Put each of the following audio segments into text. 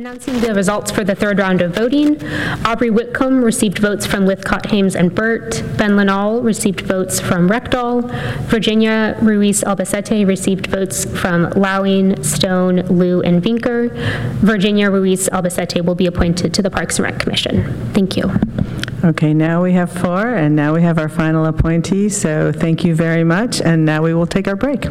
Announcing the results for the third round of voting, Aubrey Whitcomb received votes from Lithcott, Hames, and Burt. Ben Lanall received votes from Rectal. Virginia Ruiz Albacete received votes from Lowing, Stone, Liu, and Vinker. Virginia Ruiz Albacete will be appointed to the Parks and Rec Commission. Thank you. Okay, now we have 4, and now we have our final appointee, so thank you very much, and now we will take our break.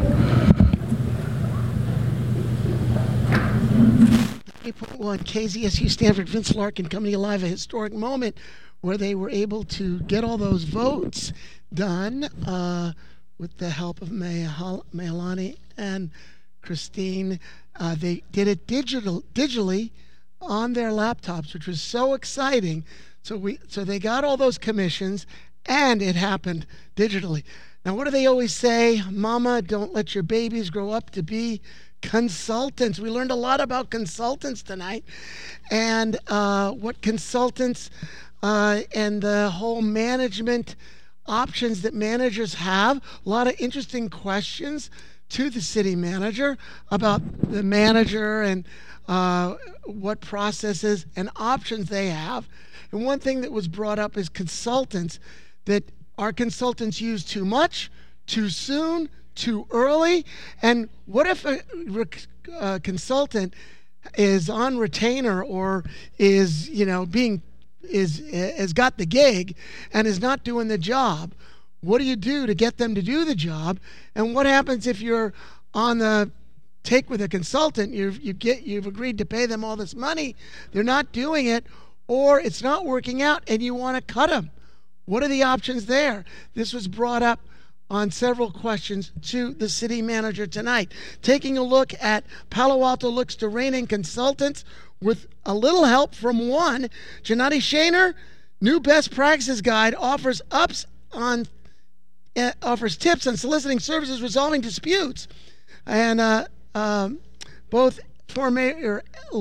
8.1 KZSU Stanford, Vince Larkin coming alive, a historic moment where they were able to get all those votes done with the help of Maylani and Christine. They did it digitally on their laptops, which was so exciting. So they got all those commissions, and it happened digitally. Now, what do they always say? Mama, don't let your babies grow up to be consultants. We learned a lot about consultants tonight, and what consultants and the whole management options that managers have. A lot of interesting questions to the city manager about the manager and what processes and options they have. And one thing that was brought up is consultants, that our consultants use too much, too soon, too early. And what if a consultant is on retainer or is has got the gig and is not doing the job? What do you do to get them to do the job? And what happens if you're on the take with a consultant? You've agreed to pay them all this money, they're not doing it, or it's not working out and you want to cut them. What are the options there? This was brought up on several questions to the city manager tonight. Taking a look at Palo Alto looks to rein in consultants with a little help from one. Janati Shaner, new best practices guide, offers tips on soliciting services, resolving disputes. And both former Mayor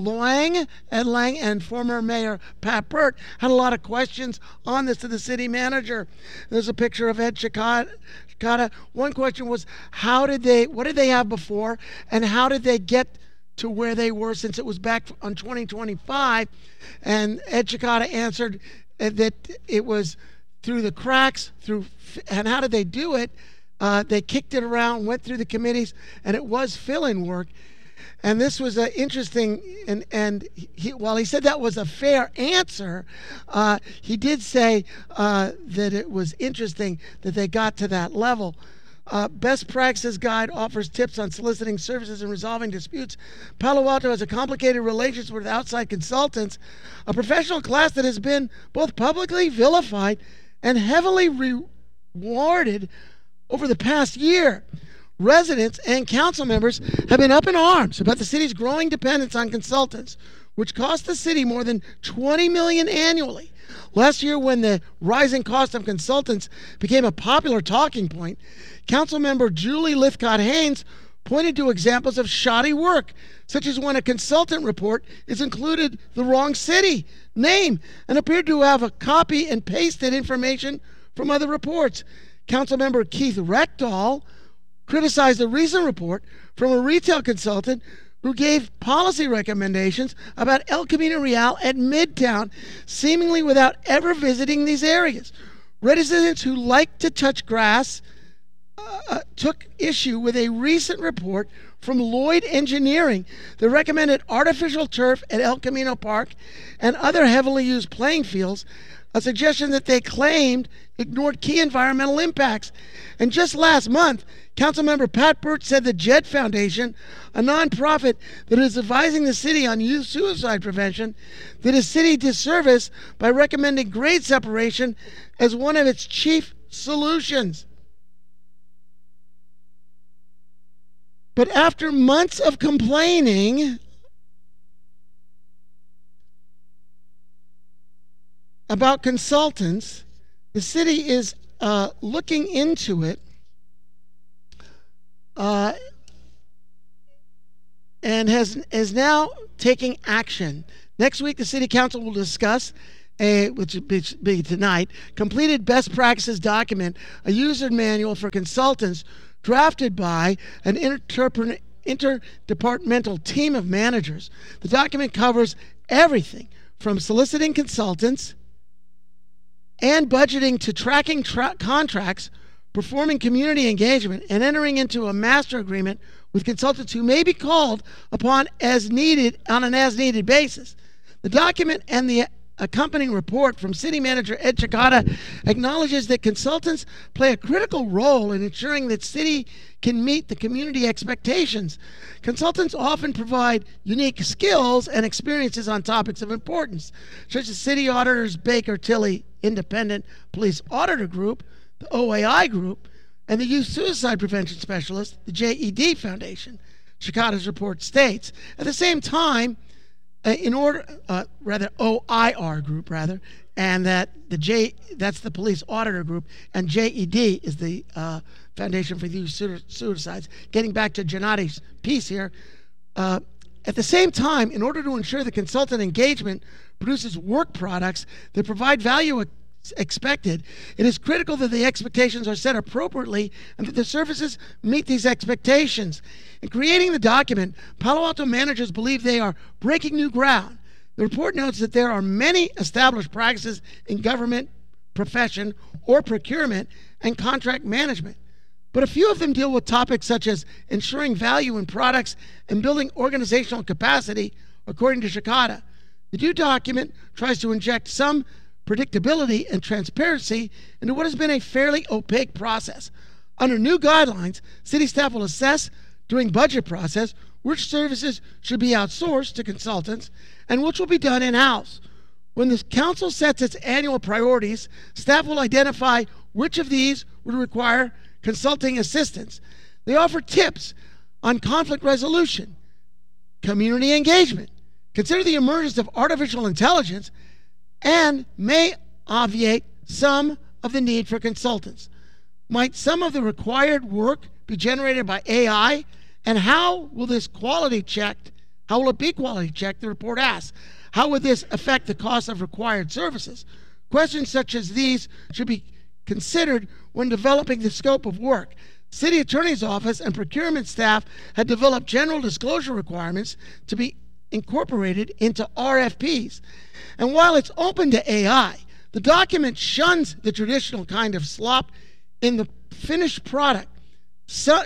Ed Lang and former Mayor Pat Burt had a lot of questions on this to the city manager. There's a picture of Ed Chicada. One question was, what did they have before, and how did they get to where they were since it was back on 2025? And Ed Chicada answered that it was through the cracks, and how did they do it? They kicked it around, went through the committees, and it was fill-in work. And this was interesting, and while he said that was a fair answer, he did say that it was interesting that they got to that level. Best Practices Guide offers tips on soliciting services and resolving disputes. Palo Alto has a complicated relationship with outside consultants, a professional class that has been both publicly vilified and heavily rewarded over the past year. Residents and council members have been up in arms about the city's growing dependence on consultants, which cost the city more than $20 million annually. Last year, when the rising cost of consultants became a popular talking point, council member Julie Lithcott-Haynes pointed to examples of shoddy work, such as when a consultant report is included the wrong city name and appeared to have a copy and pasted information from other reports. Councilmember Keith Rectal criticized a recent report from a retail consultant who gave policy recommendations about El Camino Real at Midtown, seemingly without ever visiting these areas. Residents who like to touch grass took issue with a recent report from Lloyd Engineering that recommended artificial turf at El Camino Park and other heavily used playing fields, a suggestion that they claimed ignored key environmental impacts. And just last month, Councilmember Pat Burt said the JED Foundation, a nonprofit that is advising the city on youth suicide prevention, did a city disservice by recommending grade separation as one of its chief solutions. But after months of complaining about consultants, the city is looking into it and is now taking action. Next week, the City Council will discuss, which will be tonight, completed best practices document, a user manual for consultants drafted by an interdepartmental team of managers. The document covers everything from soliciting consultants and budgeting to tracking contracts, performing community engagement, and entering into a master agreement with consultants who may be called upon as needed on an as-needed basis. The document and the accompanying report from City Manager Ed Chicada acknowledges that consultants play a critical role in ensuring that city can meet the community expectations. Consultants often provide unique skills and experiences on topics of importance, such as City Auditors Baker Tilly Independent Police Auditor Group, the OAI Group, and the Youth Suicide Prevention Specialist, the JED Foundation. Chicada's report states, at the same time, OIR group, and that's the police auditor group, and JED is the Foundation for Youth Suicides. Getting back to Gennadi's piece here, at the same time, in order to ensure the consultant engagement produces work products that provide value expected, it is critical that the expectations are set appropriately and that the services meet these expectations. In creating the document, Palo Alto managers believe they are breaking new ground. The report notes that there are many established practices in government, profession, or procurement and contract management, but a few of them deal with topics such as ensuring value in products and building organizational capacity, according to Chicada. The new document tries to inject some predictability and transparency into what has been a fairly opaque process. Under new guidelines, city staff will assess during budget process which services should be outsourced to consultants and which will be done in-house. When the council sets its annual priorities, staff will identify which of these would require consulting assistance. They offer tips on conflict resolution, community engagement, consider the emergence of artificial intelligence, and may obviate some of the need for consultants. Might some of the required work be generated by AI? And how will this quality checked? How will it be quality checked? The report asks. How would this affect the cost of required services? Questions such as these should be considered when developing the scope of work. City Attorney's Office and procurement staff had developed general disclosure requirements to be incorporated into RFPs. And while it's open to AI, the document shuns the traditional kind of slop in the finished product. So,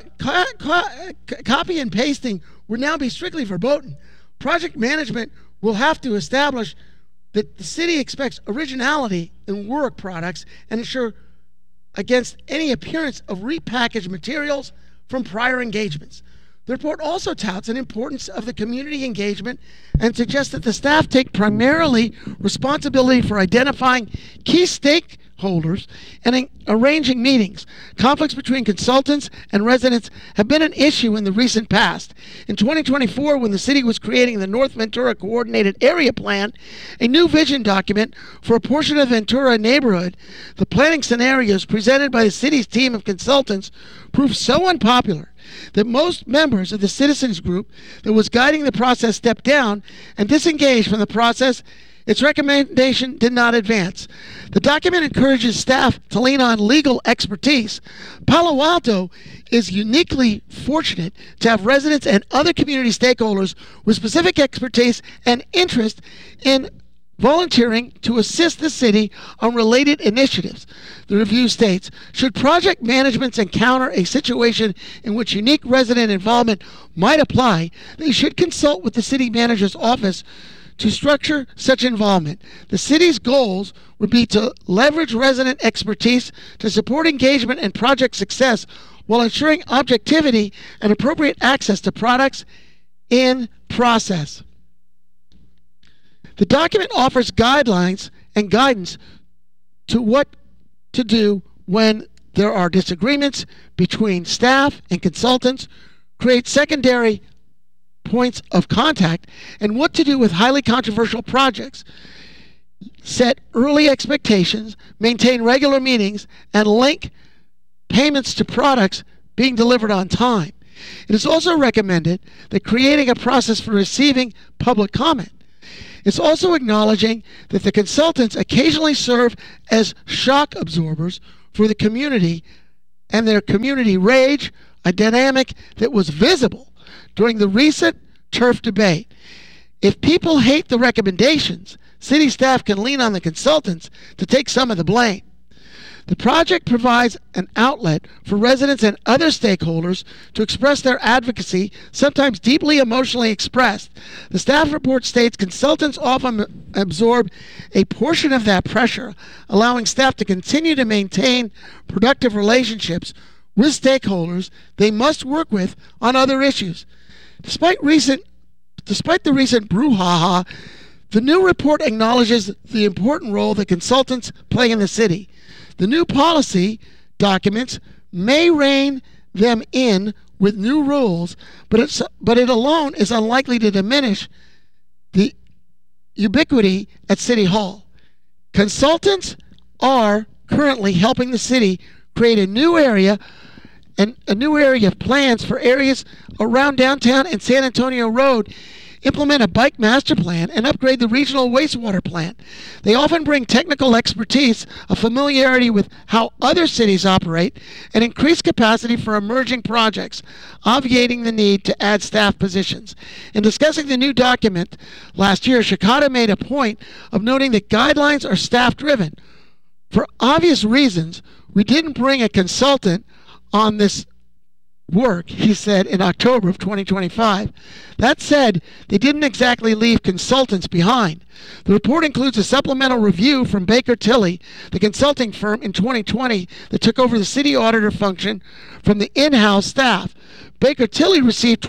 copy and pasting would now be strictly verboten. Project management will have to establish that the city expects originality in work products and ensure against any appearance of repackaged materials from prior engagements. The report also touts an importance of the community engagement and suggests that the staff take primarily responsibility for identifying key stakeholders and arranging meetings. Conflicts between consultants and residents have been an issue in the recent past. In 2024, when the city was creating the North Ventura Coordinated Area Plan, a new vision document for a portion of Ventura neighborhood, the planning scenarios presented by the city's team of consultants proved so unpopular that most members of the citizens group that was guiding the process stepped down and disengaged from the process. Its recommendation did not advance. The document encourages staff to lean on legal expertise. Palo Alto is uniquely fortunate to have residents and other community stakeholders with specific expertise and interest in volunteering to assist the city on related initiatives. The review states, should project managements encounter a situation in which unique resident involvement might apply, they should consult with the city manager's office to structure such involvement. The city's goals would be to leverage resident expertise to support engagement and project success while ensuring objectivity and appropriate access to products in process. The document offers guidelines and guidance to what to do when there are disagreements between staff and consultants, create secondary points of contact, and what to do with highly controversial projects. Set early expectations, maintain regular meetings, and link payments to products being delivered on time. It is also recommended that creating a process for receiving public comment. It's also acknowledging that the consultants occasionally serve as shock absorbers for the community and their community rage, a dynamic that was visible during the recent turf debate. If people hate the recommendations, city staff can lean on the consultants to take some of the blame. The project provides an outlet for residents and other stakeholders to express their advocacy, sometimes deeply emotionally expressed. The staff report states consultants often absorb a portion of that pressure, allowing staff to continue to maintain productive relationships with stakeholders they must work with on other issues. Despite the recent brouhaha, the new report acknowledges the important role that consultants play in the city. The new policy documents may rein them in with new rules, but it alone is unlikely to diminish the ubiquity at City Hall. Consultants are currently helping the city create a new area of plans for areas around downtown and San Antonio Road, implement a bike master plan, and upgrade the regional wastewater plant. They often bring technical expertise, a familiarity with how other cities operate, and increased capacity for emerging projects, obviating the need to add staff positions. In discussing the new document last year, Shikata made a point of noting that guidelines are staff-driven. For obvious reasons, we didn't bring a consultant on this work, he said in October of 2025. That said, they didn't exactly leave consultants behind. The report includes a supplemental review from Baker Tilly, the consulting firm in 2020 that took over the city auditor function from the in-house staff. Baker Tilly received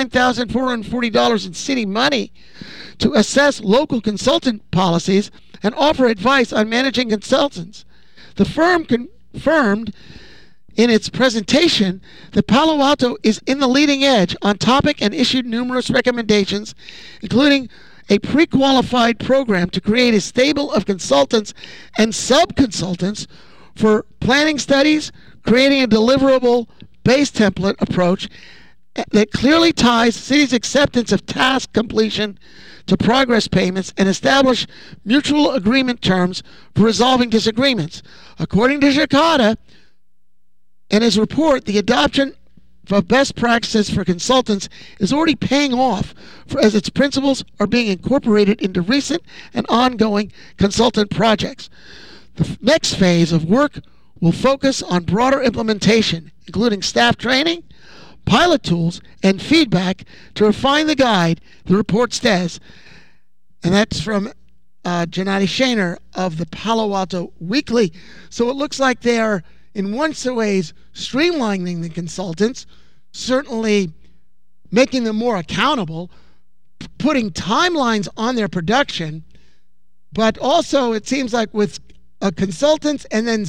$29,440 in city money to assess local consultant policies and offer advice on managing consultants. The firm confirmed in its presentation that Palo Alto is in the leading edge on topic and issued numerous recommendations, including a pre-qualified program to create a stable of consultants and sub-consultants for planning studies, creating a deliverable base template approach that clearly ties city's acceptance of task completion to progress payments and establish mutual agreement terms for resolving disagreements. According to Shikata, in his report, the adoption of best practices for consultants is already paying off as its principles are being incorporated into recent and ongoing consultant projects. The next phase of work will focus on broader implementation, including staff training, pilot tools, and feedback to refine the guide, the report says. And that's from Gennady Shaner of the Palo Alto Weekly. So it looks like they are, in one ways, streamlining the consultants, certainly making them more accountable, putting timelines on their production, but also it seems like with consultants and then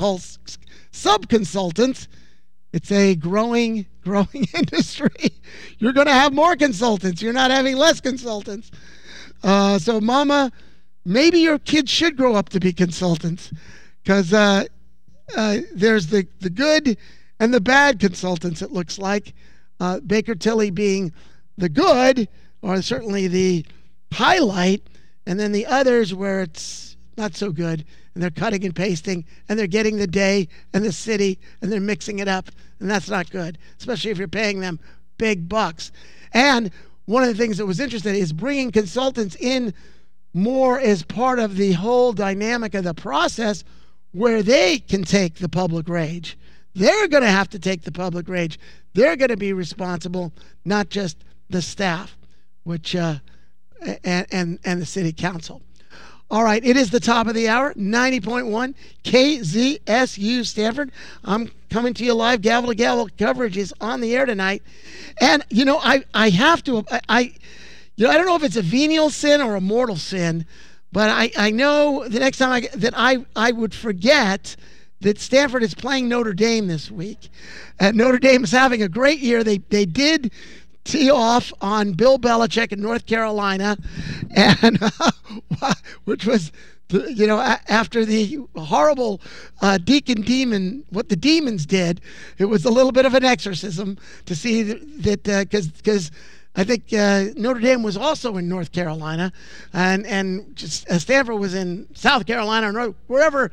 sub-consultants, it's a growing industry. You're going to have more consultants. You're not having less consultants. So, Mama, maybe your kids should grow up to be consultants, because there's the good and the bad consultants, it looks like. Baker Tilly being the good, or certainly the highlight, and then the others where it's not so good, and they're cutting and pasting, and they're getting the day and the city, and they're mixing it up, and that's not good, especially if you're paying them big bucks. And one of the things that was interesting is bringing consultants in more as part of the whole dynamic of the process, where they can take the public rage. They're going to have to take the public rage. They're going to be responsible, not just the staff, which and the city council. All right, it is the top of the hour, 90.1 KZSU Stanford. I'm coming to you live. Gavel to gavel coverage is on the air tonight. And, I have to, I don't know if it's a venial sin or a mortal sin, but I know the next time I would forget that Stanford is playing Notre Dame this week. Notre Dame is having a great year. They did tee off on Bill Belichick in North Carolina, and which was, after the horrible Deacon Demon, what the demons did, it was a little bit of an exorcism to see that because I think Notre Dame was also in North Carolina, and just Stanford was in South Carolina, or wherever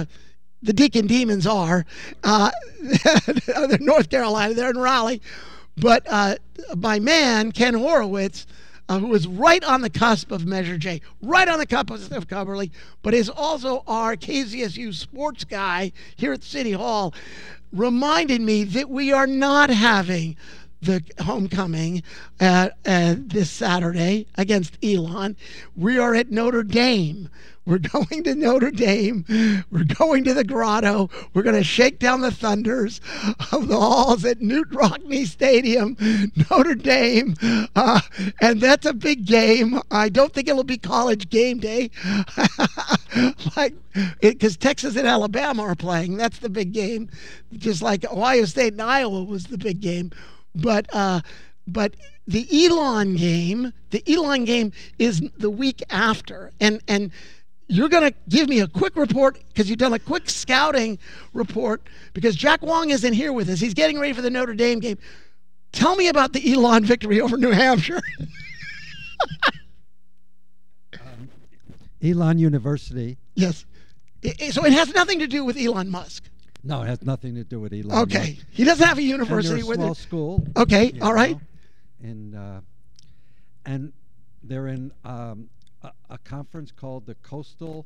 the Deacon Demons are. They're North Carolina, they're in Raleigh. But my man, Ken Horowitz, who is right on the cusp of Measure J, right on the cusp of Steph Cumberly, but is also our KZSU sports guy here at City Hall, reminded me that we are not having the homecoming this Saturday against Elon. We are at Notre Dame. We're going to Notre Dame. We're going to the Grotto. We're going to shake down the thunders of the halls at Newt Rockne Stadium, Notre Dame. And that's a big game. I don't think it'll be college game day. Because Texas and Alabama are playing. That's the big game. Just like Ohio State and Iowa was the big game. But the Elon game is the week after. And you're going to give me a quick report because you've done a quick scouting report because Jack Wong isn't here with us. He's getting ready for the Notre Dame game. Tell me about the Elon victory over New Hampshire. Elon University. Yes. So it has nothing to do with Elon Musk. No, it has nothing to do with Elon Okay. Musk. He doesn't have a university with a small school. Okay, all right. And they're in a conference called the Coastal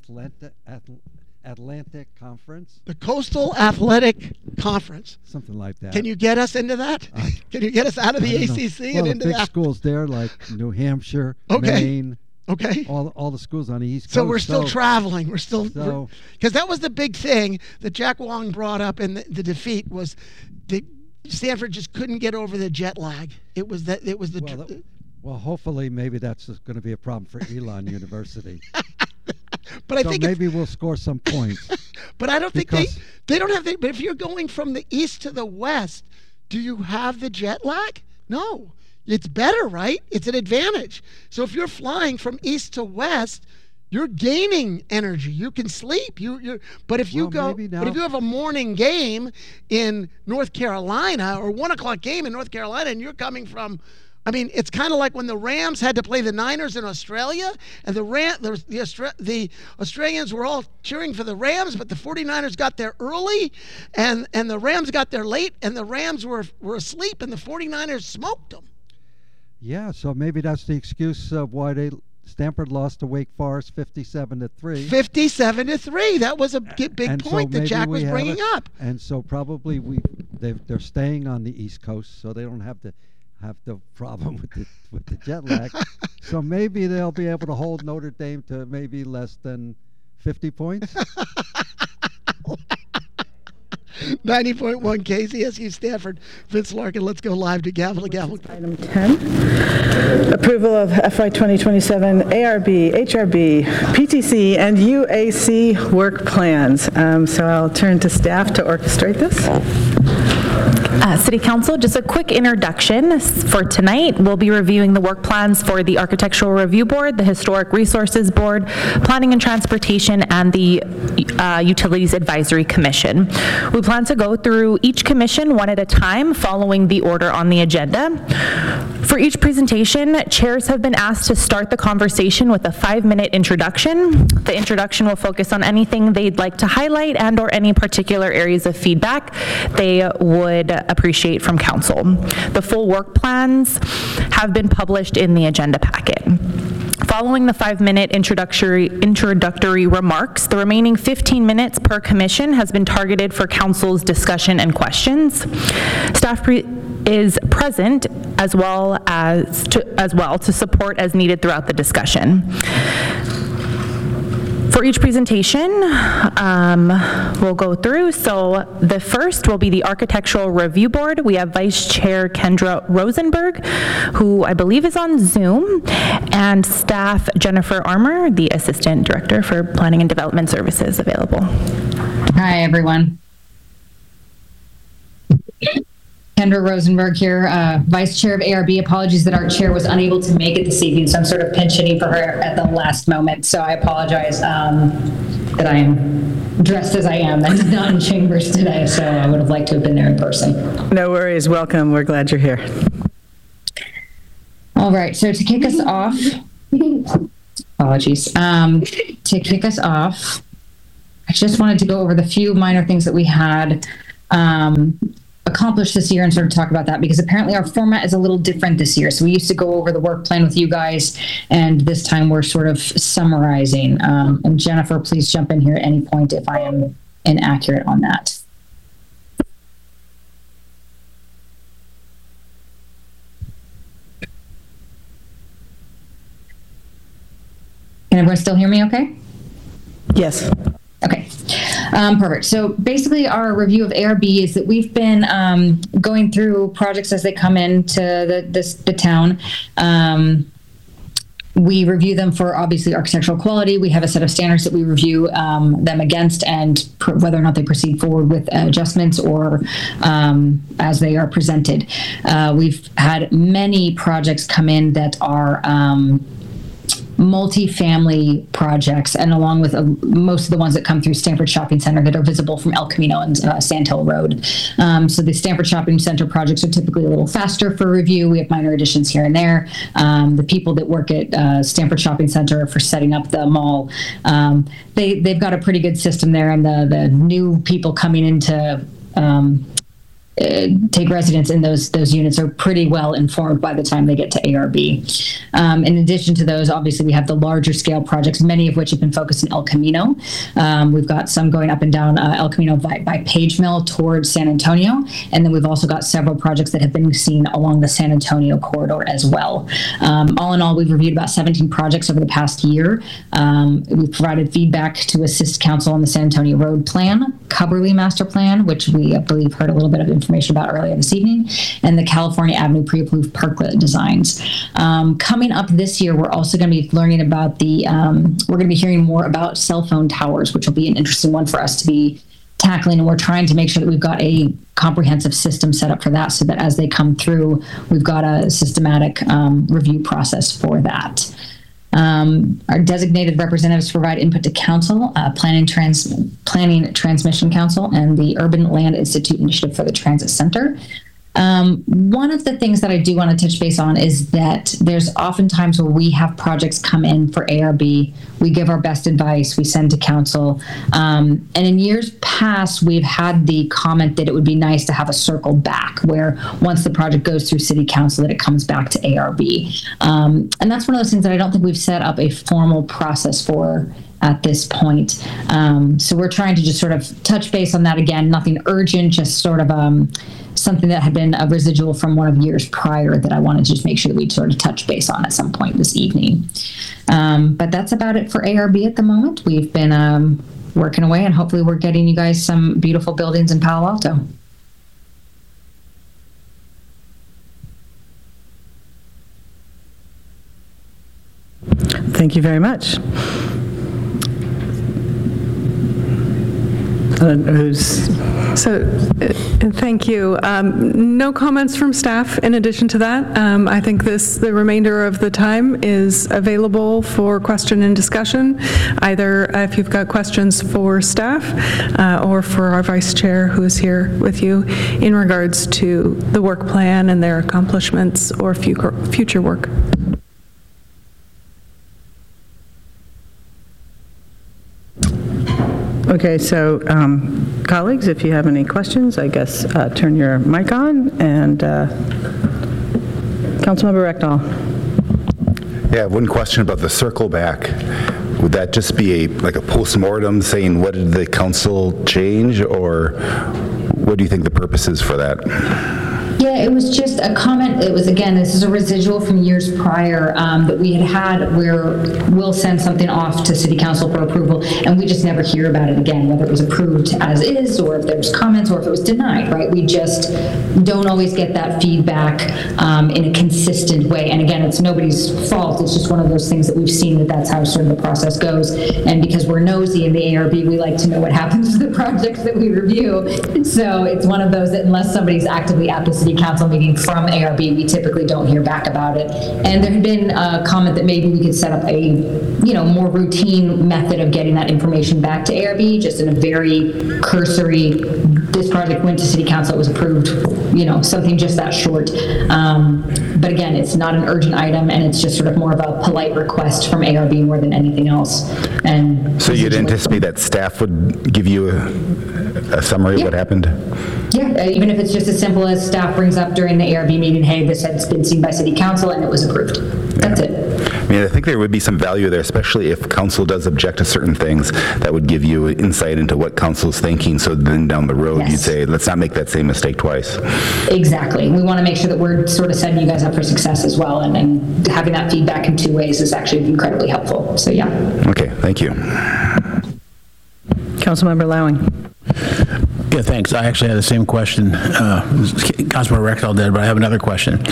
Atlantic Conference. The Coastal Athletic Conference. Something like that. Can you get us into that? Can you get us out of the ACC and into big that? Schools there like New Hampshire, Okay. Maine. Okay. All the schools on the East Coast. So we're still traveling. We're still So- because that was the big thing that Jack Wong brought up in the defeat was that Stanford just couldn't get over the jet lag. It was the Well, hopefully, maybe that's going to be a problem for Elon University. but I so think maybe we'll score some points. But I don't think Because- they don't have. But if you're going from the east to the west, do you have the jet lag? No. It's better, right? It's an advantage. So if you're flying from east to west, you're gaining energy. You can sleep. But if you Well, maybe but if you have a morning game in North Carolina or 1 o'clock game in North Carolina, and you're coming from, I mean, it's kind of like when the Rams had to play the Niners in Australia, and the Australians were all cheering for the Rams, but the 49ers got there early, and the Rams got there late, and the Rams were asleep, and the 49ers smoked them. Yeah, so maybe that's the excuse of why Stanford lost to Wake Forest 57-3. 57-3. That was a big And so point that maybe Jack we was have bringing up. And so probably they're staying on the East Coast, so they don't have the problem with the jet lag. So maybe they'll be able to hold Notre Dame to maybe less than 50 points. 90.1 KZSU Stanford. Vince Larkin, let's go live to Gavel to Gavel. Item 10, approval of FY 2027 ARB, HRB, PTC, and UAC work plans. So I'll turn to staff to orchestrate this. City Council, just a quick introduction for tonight. We'll be reviewing the work plans for the Architectural Review Board, the Historic Resources Board, Planning and Transportation, and the Utilities Advisory Commission. We plan to go through each commission one at a time, following the order on the agenda. For each presentation, chairs have been asked to start the conversation with a 5-minute introduction. The introduction will focus on anything they'd like to highlight and or any particular areas of feedback they would appreciate from council. The full work plans have been published in the agenda packet. Following the 5-minute introductory remarks, the remaining 15 minutes per commission has been targeted for council's discussion and questions. Staff is present as well to support as needed throughout the discussion. For each presentation, we'll go through. So the first will be the Architectural Review Board. We have Vice Chair Kendra Rosenberg, who I believe is on Zoom, and staff Jennifer Armour, the Assistant Director for Planning and Development Services, available. Hi, everyone. Kendra Rosenberg here, Vice Chair of ARB. Apologies that our chair was unable to make it this evening, so I'm sort of pinch hitting for her at the last moment. So I apologize that I am dressed as I am. I'm not in chambers today, so I would have liked to have been there in person. No worries. Welcome. We're glad you're here. All right. So to kick us off, apologies. To kick us off, I just wanted to go over the few minor things that we had. A accomplished this year and sort of talk about that, because apparently our format is a little different this year. So we used to go over the work plan with you guys, and this time we're sort of summarizing. And Jennifer, please jump in here at any point if I am inaccurate on that. Can everyone still hear me okay? Yes. Okay, perfect. So basically our review of ARB is that we've been going through projects as they come into the town. We review them for obviously architectural quality. We have a set of standards that we review them against, and whether or not they proceed forward with adjustments or as they are presented. We've had many projects come in that are multi-family projects, and along with most of the ones that come through Stanford Shopping Center that are visible from El Camino and Sand Hill Road. So the Stanford Shopping Center projects are typically a little faster for review. We have minor additions here and there. The people that work at Stanford Shopping Center for setting up the mall, they've got a pretty good system there, and the new people coming into take residence in those units are pretty well informed by the time they get to ARB. In addition to those, obviously we have the larger scale projects, many of which have been focused in El Camino. We've got some going up and down El Camino by Page Mill towards San Antonio, and then we've also got several projects that have been seen along the San Antonio corridor as well. All in all, we've reviewed about 17 projects over the past year. We've provided feedback to assist council on the San Antonio Road Plan, Cubberley Master Plan, which we, I believe, heard a little bit of information about earlier this evening, and the California Avenue pre-approved parklet designs. Coming up this year, we're also going to be learning about we're going to be hearing more about cell phone towers, which will be an interesting one for us to be tackling, and we're trying to make sure that we've got a comprehensive system set up for that, so that as they come through, we've got a systematic review process for that. Our designated representatives provide input to council, Planning Transmission Council, and the Urban Land Institute Initiative for the Transit Center. One of the things that I do want to touch base on is that there's often times where we have projects come in for ARB, we give our best advice, we send to council, and in years past we've had the comment that it would be nice to have a circle back where once the project goes through city council that it comes back to ARB, and that's one of those things that I don't think we've set up a formal process for at this point. So we're trying to just sort of touch base on that again, nothing urgent, just sort of something that had been a residual from one of years prior that I wanted to just make sure that we'd sort of touch base on at some point this evening. But that's about it for ARB at the moment. We've been working away, and hopefully we're getting you guys some beautiful buildings in Palo Alto. Thank you very much. Thank you. No comments from staff in addition to that. I think the remainder of the time is available for question and discussion, either if you've got questions for staff or for our vice chair who is here with you in regards to the work plan and their accomplishments or future work. Okay, so colleagues, if you have any questions, I guess turn your mic on, and Councilmember Reckdahl. Yeah, one question about the circle back. Would that just be like a post-mortem saying what did the council change, or what do you think the purpose is for that? Yeah, it was just a comment. It was, again, this is a residual from years prior that we had where we'll send something off to City Council for approval, and we just never hear about it again, whether it was approved as is, or if there was comments, or if it was denied, right? We just don't always get that feedback in a consistent way. And again, it's nobody's fault. It's just one of those things that we've seen that's how sort of the process goes. And because we're nosy in the ARB, we like to know what happens to the projects that we review. So it's one of those that unless somebody's actively at the City Council meeting from ARB, we typically don't hear back about it. And there had been a comment that maybe we could set up a, more routine method of getting that information back to ARB, just in a very cursory, this project went to City Council, it was approved, something just that short. But again, it's not an urgent item, and it's just sort of more of a polite request from ARB more than anything else. And So you'd anticipate that staff would give you a summary of what happened? Yeah, even if it's just as simple as staff brings up during the ARB meeting, hey, this has been seen by City Council and it was approved. That's it. I mean, I think there would be some value there, especially if council does object to certain things. That would give you insight into what council's thinking, so then down the road you'd say, let's not make that same mistake twice. Exactly. We want to make sure that we're sort of setting you guys up for success as well, and having that feedback in 2 ways is actually incredibly helpful. So yeah. Okay, thank you. Councilmember Lowing. Yeah, thanks. I actually had the same question. Councilmember Rexall did, but I have another question.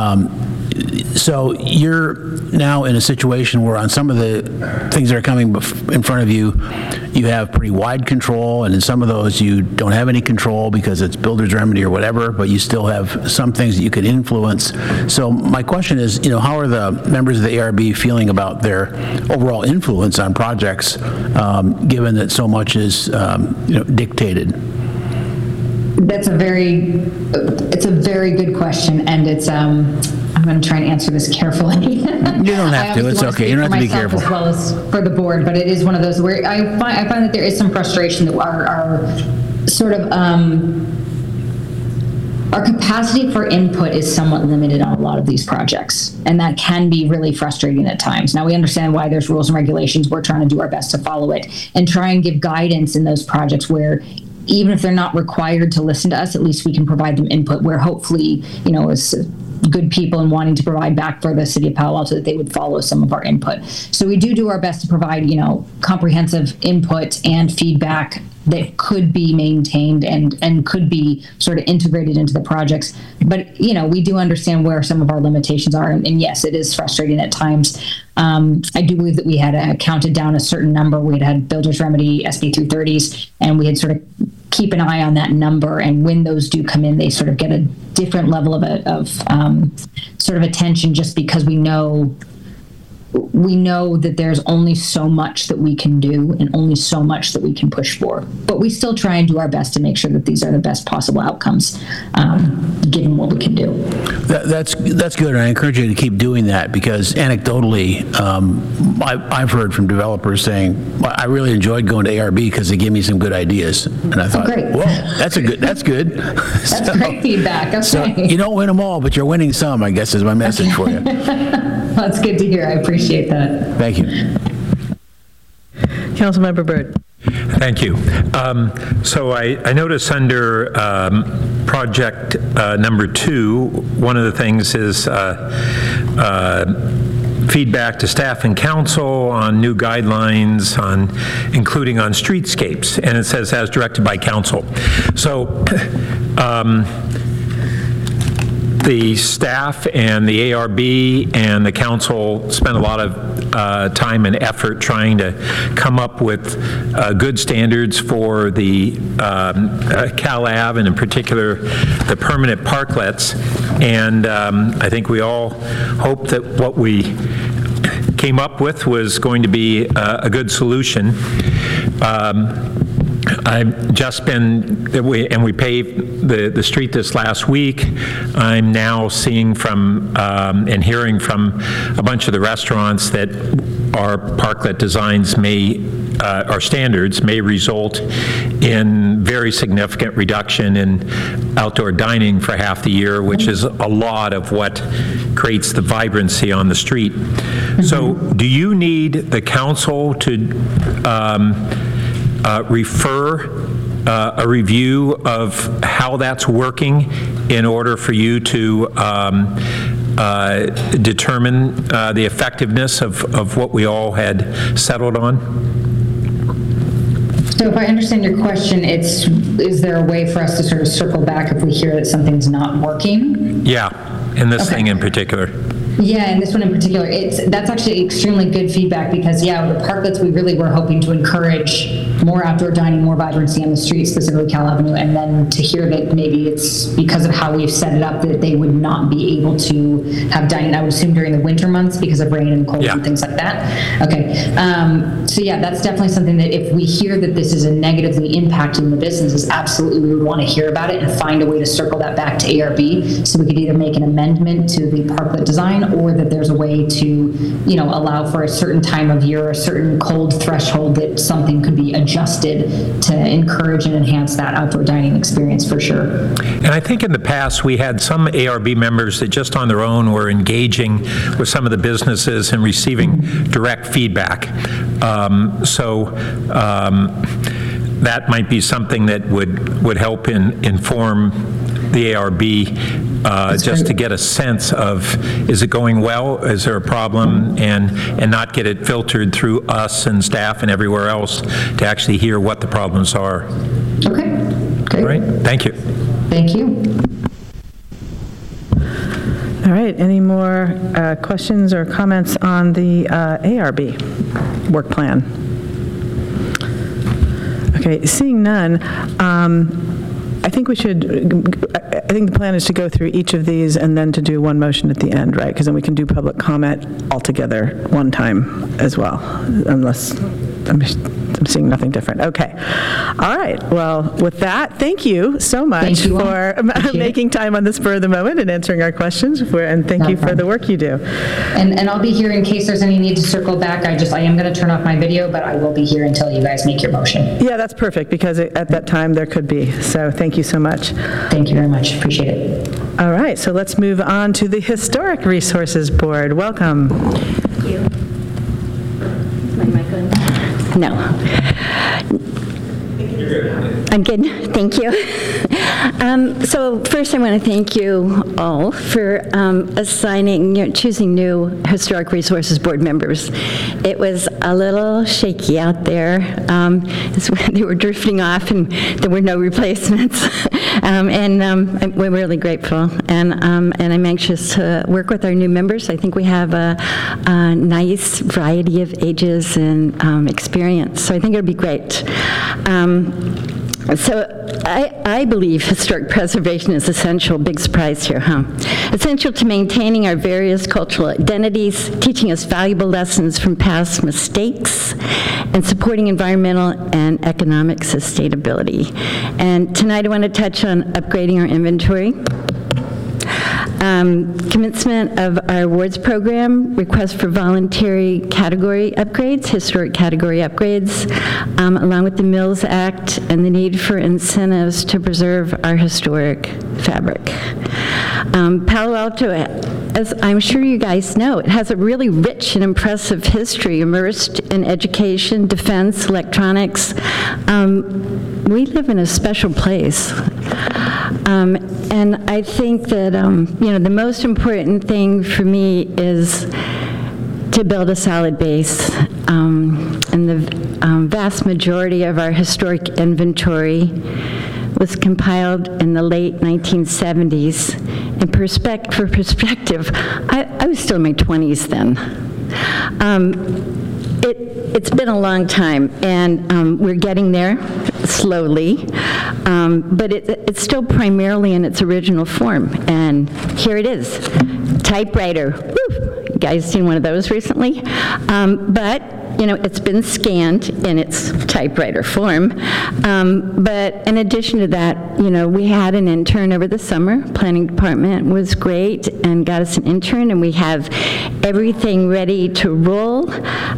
So you're now in a situation where on some of the things that are coming in front of you, you have pretty wide control, and in some of those you don't have any control because it's builder's remedy or whatever, but you still have some things that you could influence. So my question is, how are the members of the ARB feeling about their overall influence on projects, given that so much is dictated? It's a very good question, and it's I'm going to try and answer this carefully. You don't have to. It's okay. You don't have to be careful. As well as for the board, but it is one of those where I find that there is some frustration that our sort of our capacity for input is somewhat limited on a lot of these projects, and that can be really frustrating at times. Now, we understand why there's rules and regulations. We're trying to do our best to follow it and try and give guidance in those projects where, even if they're not required to listen to us, at least we can provide them input where hopefully, as good people and wanting to provide back for the city of Palo Alto, that they would follow some of our input. So we do our best to provide, comprehensive input and feedback that could be maintained and could be sort of integrated into the projects. But, we do understand where some of our limitations are. And yes, it is frustrating at times. I do believe that we had counted down a certain number. We had builder's remedy, SB 330s, and we had sort of keep an eye on that number. And when those do come in, they sort of get a different level of sort of attention, just because we know that there's only so much that we can do and only so much that we can push for. But we still try and do our best to make sure that these are the best possible outcomes, given what we can do. That's good, and I encourage you to keep doing that, because anecdotally, I've heard from developers saying, well, I really enjoyed going to ARB because they gave me some good ideas. And I thought, whoa, that's good. That's great feedback. Okay. So you don't win them all, but you're winning some, I guess, is my message for you. That's good to hear. I appreciate that. Thank you. Councilmember Byrd. Thank you. So I notice under project number 2, one of the things is feedback to staff and council on new guidelines including on streetscapes, and it says as directed by council. So the staff and the ARB and the council spent a lot of time and effort trying to come up with good standards for the Cal Ave, and in particular the permanent parklets. And I think we all hope that what we came up with was going to be a good solution. I've just been, we paved the street this last week. I'm now seeing from and hearing from a bunch of the restaurants that our parklet designs our standards may result in very significant reduction in outdoor dining for half the year, which is a lot of what creates the vibrancy on the street. Mm-hmm. So do you need the council to refer a review of how that's working in order for you to determine the effectiveness of what we all had settled on? So if I understand your question, is there a way for us to sort of circle back if we hear that something's not working? Yeah, in this thing in particular. Yeah, and this one in particular, that's actually extremely good feedback, because with the parklets, we really were hoping to encourage more outdoor dining, more vibrancy on the street, specifically Cal Avenue, and then to hear that maybe it's because of how we've set it up that they would not be able to have dining, I would assume during the winter months because of rain and cold and things like that? Okay. So yeah, that's definitely something that if we hear that this is a negatively impacting the businesses, absolutely we would want to hear about it and find a way to circle that back to ARB, so we could either make an amendment to the parklet design, or that there's a way to, allow for a certain time of year, a certain cold threshold, that something could be adjusted to encourage and enhance that outdoor dining experience for sure. And I think in the past we had some ARB members that just on their own were engaging with some of the businesses and receiving direct feedback. That might be something that would help inform the ARB just to get a sense of, is it going well? Is there a problem? And not get it filtered through us and staff and everywhere else, to actually hear what the problems are. Okay. All right. Thank you. Thank you. All right, any more questions or comments on the ARB work plan? Okay, seeing none, I think the plan is to go through each of these and then to do one motion at the end, right? Because then we can do public comment all together one time as well, unless I'm seeing nothing different. Okay. All right. Well, with that, thank you so much for making time on the spur of the moment and answering our questions. And thank you for the work you do. And I'll be here in case there's any need to circle back. I am going to turn off my video, but I will be here until you guys make your motion. Yeah, that's perfect, because at that time there could be. So thank you so much. Thank you very much. Appreciate it. All right. So let's move on to the Historic Resources Board. Welcome. Thank you. Is my mic on? No. I'm good, thank you. So first I want to thank you all for choosing new Historic Resources Board members. It was a little shaky out there. They were drifting off and there were no replacements. We're really grateful. And I'm anxious to work with our new members. I think we have a nice variety of ages and experience. So I think it'll be great. So I believe historic preservation is essential. Big surprise here, huh? Essential to maintaining our various cultural identities, teaching us valuable lessons from past mistakes, and supporting environmental and economic sustainability. And tonight I want to touch on upgrading our inventory. Commencement of our awards program, request for voluntary category upgrades, historic category upgrades, along with the Mills Act and the need for incentives to preserve our historic fabric. Palo Alto, as I'm sure you guys know, it has a really rich and impressive history immersed in education, defense, electronics. We live in a special place. And I think that, the most important thing for me is to build a solid base. And the vast majority of our historic inventory was compiled in the late 1970s. And for perspective, I was still in my 20s then. It's been a long time, and we're getting there slowly, but it's still primarily in its original form. And here it is, typewriter. Woo! You guys seen one of those recently? But it's been scanned in its typewriter form. But in addition to that, we had an intern over the summer. Planning department was great and got us an intern, and we have everything ready to roll.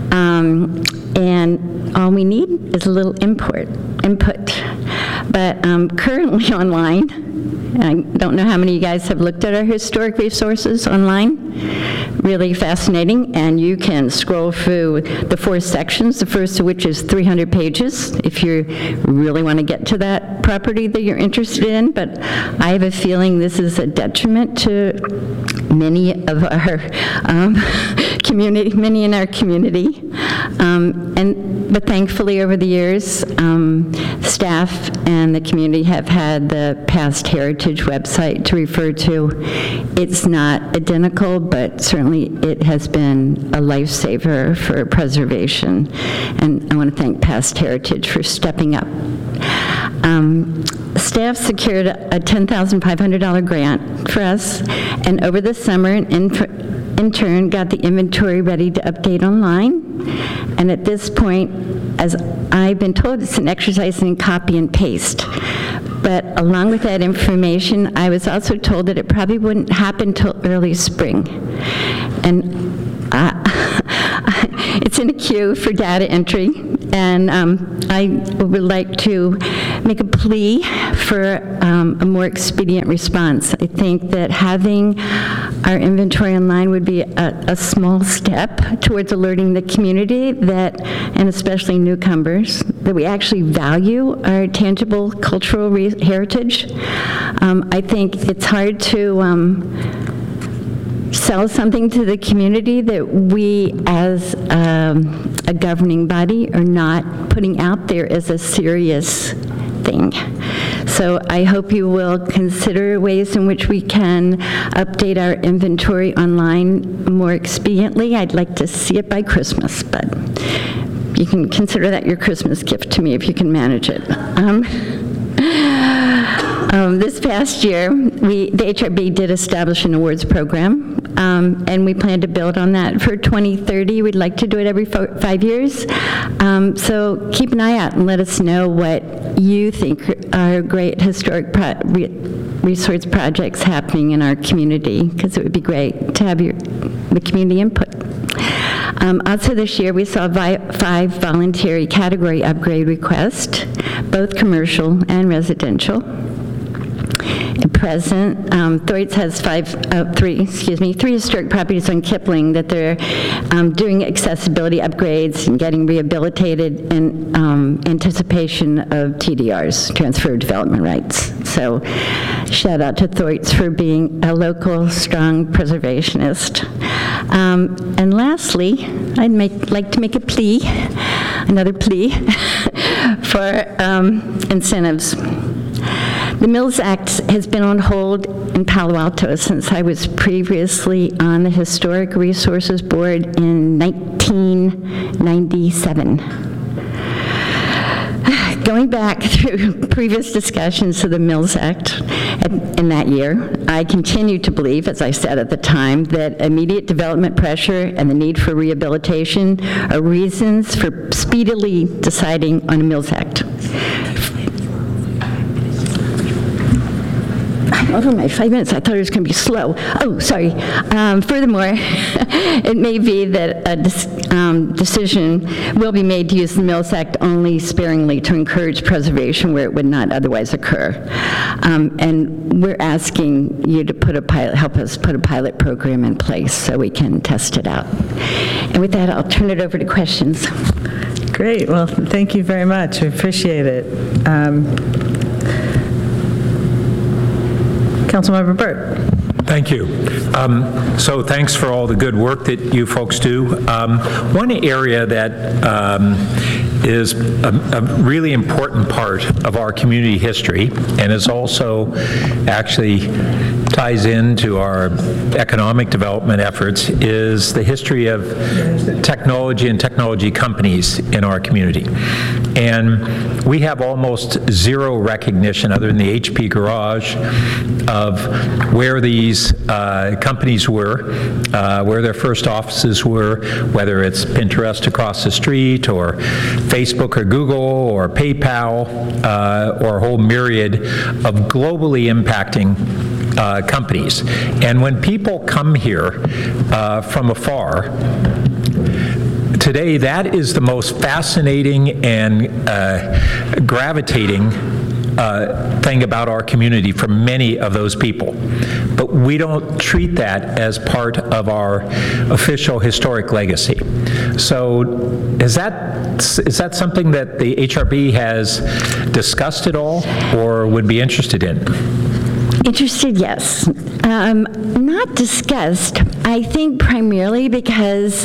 And all we need is a little input. But currently online, and I don't know how many of you guys have looked at our historic resources online. Really fascinating, and you can scroll through the 4 sections, the first of which is 300 pages, if you really want to get to that property that you're interested in. But I have a feeling this is a detriment to many of our community, many in our community. But thankfully, over the years, staff and the community have had the Past Heritage website to refer to. It's not identical, but certainly it has been a lifesaver for preservation. And I want to thank Past Heritage for stepping up. Staff secured a $10,500 grant for us, and over the summer, in turn, got the inventory ready to update online. And at this point, as I've been told, it's an exercise in copy and paste. But along with that information, I was also told that it probably wouldn't happen till early spring. And it's in a queue for data entry, and I would like to make a plea for a more expedient response. I think that having our inventory online would be a small step towards alerting the community that, and especially newcomers, that we actually value our tangible cultural heritage. I think it's hard to sell something to the community that we as a governing body are not putting out there as a serious thing. So I hope you will consider ways in which we can update our inventory online more expediently. I'd like to see it by Christmas, but you can consider that your Christmas gift to me if you can manage it. This past year, the HRB did establish an awards program, and we plan to build on that for 2030. We'd like to do it every 5 years. So keep an eye out and let us know what you think are great historic resource projects happening in our community, because it would be great to have the community input. Also this year, we saw 5 voluntary category upgrade requests, both commercial and residential. At present, Thorites has three historic properties on Kipling that they're doing accessibility upgrades and getting rehabilitated in anticipation of TDRs, transfer of development rights. So shout out to Thorites for being a local, strong preservationist. And lastly, I'd like to make a plea, another plea, for incentives. The Mills Act has been on hold in Palo Alto since I was previously on the Historic Resources Board in 1997. Going back through previous discussions of the Mills Act in that year, I continue to believe, as I said at the time, that immediate development pressure and the need for rehabilitation are reasons for speedily deciding on a Mills Act. Over my 5 minutes, I thought it was going to be slow. Oh, sorry. Furthermore, it may be that a decision will be made to use the Mills Act only sparingly to encourage preservation where it would not otherwise occur. And we're asking you to help us put a pilot program in place so we can test it out. And with that, I'll turn it over to questions. Great. Well, thank you very much. We appreciate it. Councilmember Burt. Thank you. So thanks for all the good work that you folks do. One area that is a really important part of our community history, and is also actually ties into our economic development efforts, is the history of technology and technology companies in our community. And we have almost zero recognition, other than the HP Garage, of where these companies were, where their first offices were, whether it's Pinterest across the street, or Facebook or Google or PayPal, or a whole myriad of globally impacting companies. And when people come here from afar, today, that is the most fascinating and gravitating thing about our community for many of those people. But we don't treat that as part of our official historic legacy. So is that something that the HRB has discussed at all, or would be interested in? Interested, yes. Not discussed, I think primarily because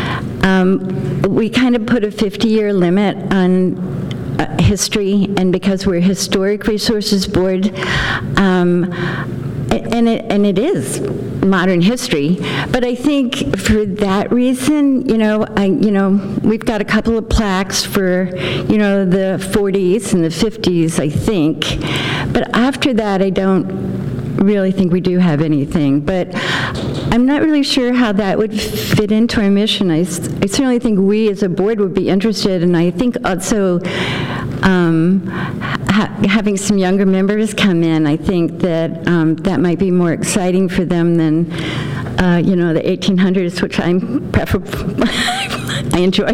we kind of put a 50-year limit on history, and because we're a Historic Resources Board, and it is modern history, but I think for that reason, we've got a couple of plaques for, the 40s and the 50s, I think, but after that, I don't really think we do have anything, but I'm not really sure how that would fit into our mission. I certainly think we as a board would be interested, and I think also having some younger members come in, I think that that might be more exciting for them than, the 1800s, which I'm I enjoy.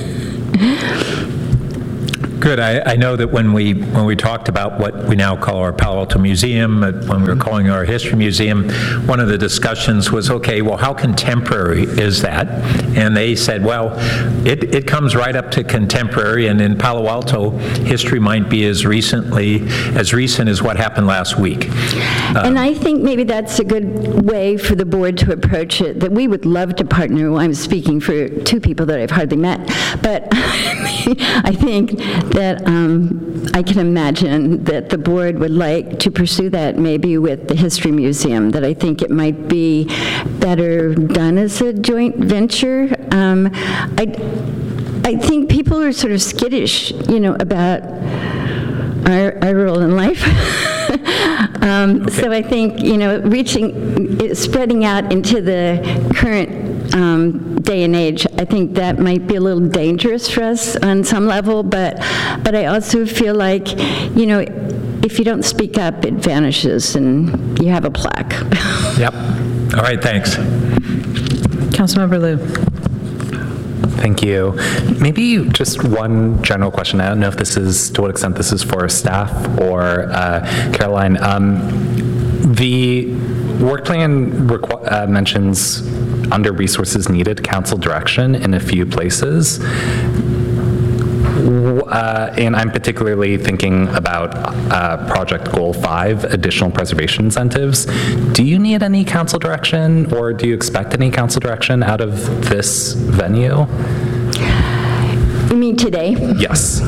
Good. I know that when we talked about what we now call our Palo Alto Museum, when we were calling our History Museum, one of the discussions was, okay, well, how contemporary is that? And they said, well, it comes right up to contemporary, and in Palo Alto, history might be as recent as what happened last week. And I think maybe that's a good way for the board to approach it, that we would love to partner. Well, I'm speaking for two people that I've hardly met, but I think that I can imagine that the board would like to pursue that maybe with the History Museum, that I think it might be better done as a joint venture. I think people are sort of skittish, about our role in life. Okay. So I think, spreading out into the current day and age, I think that might be a little dangerous for us on some level, but I also feel like, if you don't speak up, it vanishes and you have a plaque. Yep. All right, thanks. Councilmember Liu. Thank you. Maybe just one general question. I don't know if to what extent this is for staff or Caroline. The work plan mentions under resources needed council direction in a few places. And I'm particularly thinking about Project Goal 5, additional preservation incentives. Do you need any council direction, or do you expect any council direction out of this venue? You mean today? Yes.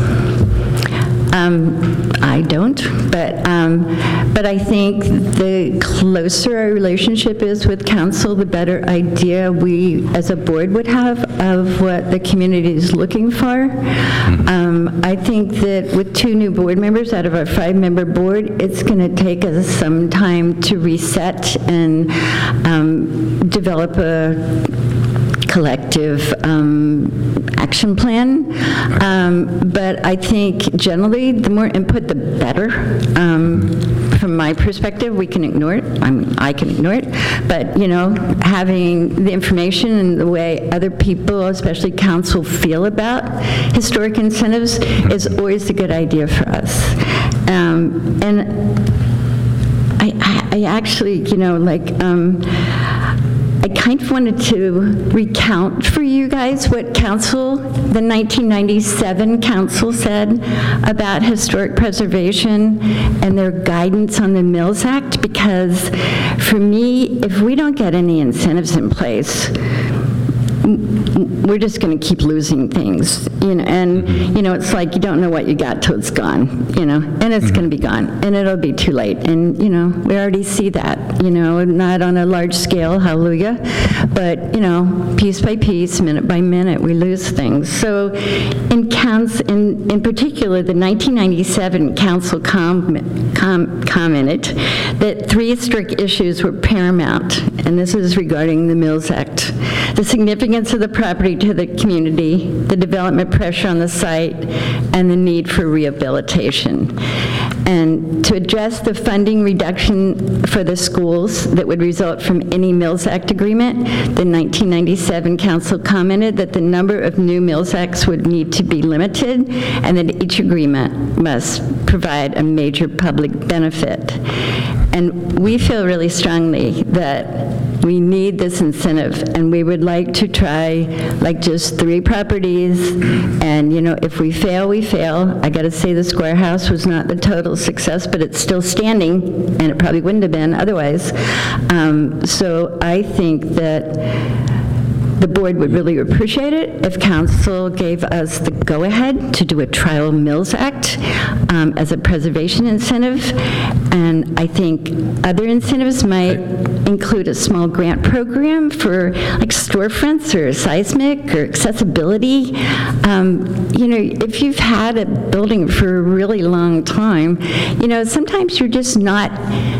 I don't, but I think the closer our relationship is with council, the better idea we as a board would have of what the community is looking for. I think that with 2 new board members out of our 5-member board, it's going to take us some time to reset and develop a collective action plan, but I think generally the more input the better. From my perspective, we can ignore it. I can ignore it, but having the information and the way other people, especially council, feel about historic incentives is always a good idea for us. And I actually, I kind of wanted to recount for you guys what the 1997 council said about historic preservation and their guidance on the Mills Act, because for me, if we don't get any incentives in place, we're just going to keep losing things, and it's like you don't know what you got till it's gone, and it's going to be gone, and it'll be too late, and we already see that, not on a large scale, hallelujah, but piece by piece, minute by minute, we lose things. So in particular, the 1997 council commented that 3 historic issues were paramount, and this is regarding the Mills Act: the significance of the property to the community, the development pressure on the site, and the need for rehabilitation. And to address the funding reduction for the schools that would result from any Mills Act agreement, the 1997 council commented that the number of new Mills Acts would need to be limited, and that each agreement must provide a major public benefit. And we feel really strongly that we need this incentive, and we would like to try like just 3 properties, and if we fail, we fail. I got to say the Square House was not the total success, but it's still standing, and it probably wouldn't have been otherwise. So I think that the board would really appreciate it if council gave us the go-ahead to do a Trial Mills Act as a preservation incentive. And I think other incentives might include a small grant program for like storefronts or seismic or accessibility. You know, if you've had a building for a really long time, you know, sometimes you're just not,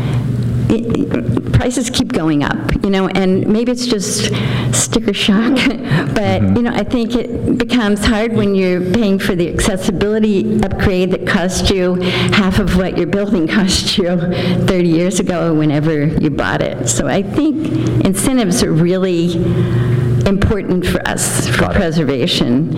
prices keep going up, you know, and maybe it's just sticker shock, but, you know, I think it becomes hard when you're paying for the accessibility upgrade that cost you half of what your building cost you 30 years ago or whenever you bought it. So I think incentives are really important for us for preservation.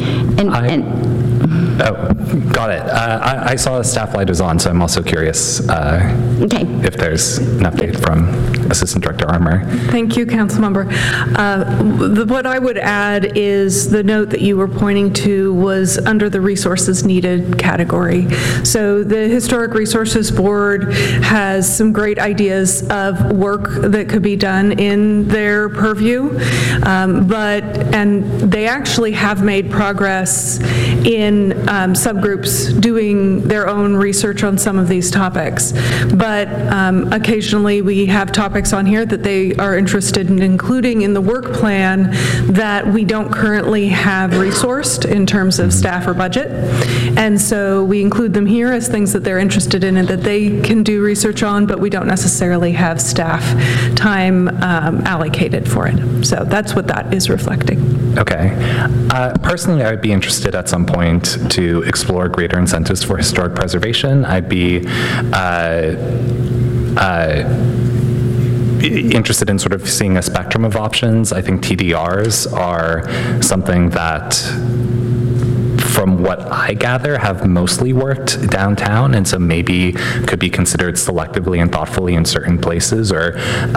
Oh, got it. I saw the staff light was on, so I'm also curious if there's an update from Assistant Director Armour. Thank you, Councilmember. What I would add is the note that you were pointing to was under the resources needed category. So the Historic Resources Board has some great ideas of work that could be done in their purview, and they actually have made progress in subgroups doing their own research on some of these topics. But occasionally we have topics on here that they are interested in including in the work plan that we don't currently have resourced in terms of staff or budget. And so we include them here as things that they're interested in and that they can do research on, but we don't necessarily have staff time allocated for it. So that's what that is reflecting. Okay. Personally, I would be interested at some point to explore greater incentives for historic preservation. I'd be interested in sort of seeing a spectrum of options. I think TDRs are something that, from what I gather, have mostly worked downtown, and so maybe could be considered selectively and thoughtfully in certain places, or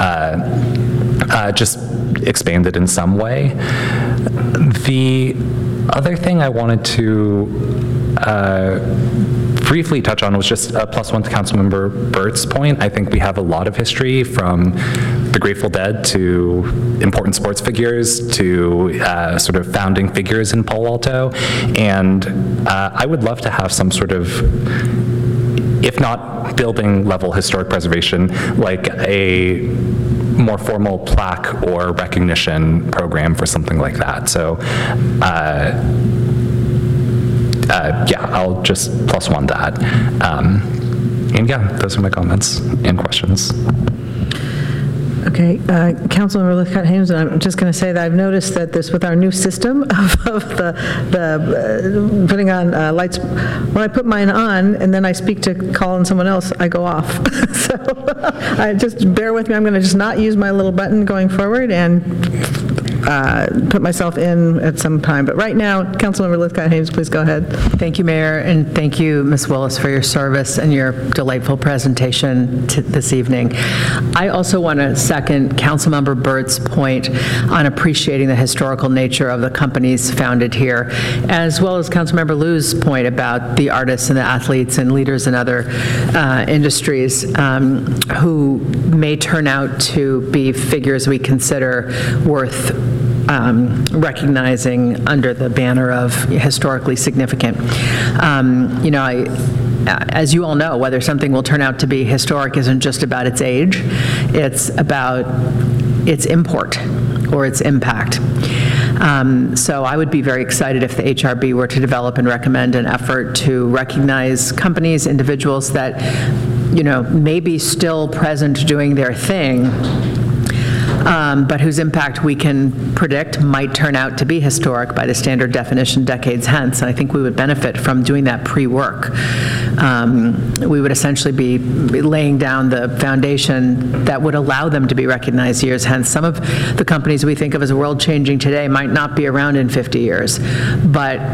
just expanded in some way. The other thing I wanted to briefly touch on was just a +1 to Councilmember Burt's point. I think we have a lot of history, from the Grateful Dead to important sports figures to sort of founding figures in Palo Alto, and I would love to have some sort of, if not building level historic preservation, like a more formal plaque or recognition program for something like that. So yeah, I'll just +1 that. And yeah, those are my comments and questions. Okay, Councilmember Lithcott-Hames, and I'm just going to say that I've noticed that this, with our new system of the putting on lights, when I put mine on and then I speak to call on someone else, I go off. So just bear with me. I'm going to just not use my little button going forward and put myself in at some time. But right now, Councilmember Lithcott-Hames, please go ahead. Thank you, Mayor, and thank you, Ms. Willis, for your service and your delightful presentation this evening. I also want to second Councilmember Burt's point on appreciating the historical nature of the companies founded here, as well as Councilmember Liu's point about the artists and the athletes and leaders in other industries who may turn out to be figures we consider worth recognizing under the banner of historically significant. You know, as you all know, whether something will turn out to be historic isn't just about its age, it's about its import or its impact. So I would be very excited if the HRB were to develop and recommend an effort to recognize companies, individuals that, you know, may be still present doing their thing, but whose impact we can predict might turn out to be historic by the standard definition decades hence. And I think we would benefit from doing that pre-work. We would essentially be laying down the foundation that would allow them to be recognized years hence. Some of the companies we think of as world-changing today might not be around in 50 years, but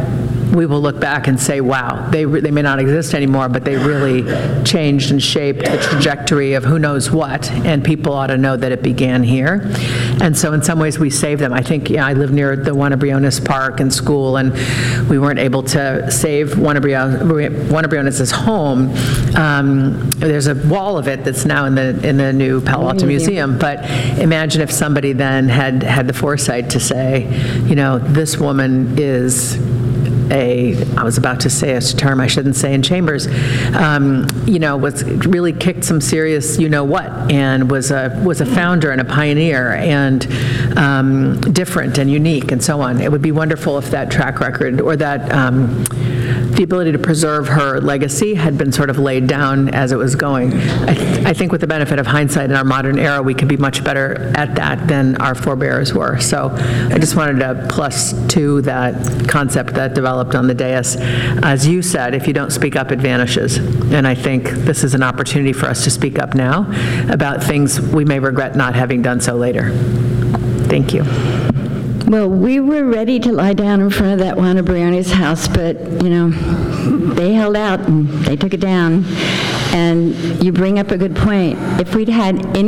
we will look back and say, wow, they may not exist anymore, but they really changed and shaped the trajectory of who knows what, and people ought to know that it began here. And so in some ways we save them. I think, I live near the Juana Briones Park and school, and we weren't able to save Juana Briones' home. There's a wall of it that's now in the new Palo Alto Museum, but imagine if somebody then had the foresight to say, this woman is I was about to say a term I shouldn't say in chambers, was really kicked some serious what, and was a founder and a pioneer and different and unique and so on. It would be wonderful if that track record or that the ability to preserve her legacy had been sort of laid down as it was going. I think with the benefit of hindsight in our modern era, we could be much better at that than our forebears were. So I just wanted to plus to that concept that developed on the dais. As you said, if you don't speak up, it vanishes. And I think this is an opportunity for us to speak up now about things we may regret not having done so later. Thank you. Well, we were ready to lie down in front of that Juana Briones house, but, they held out and they took it down. And you bring up a good point. If we'd had any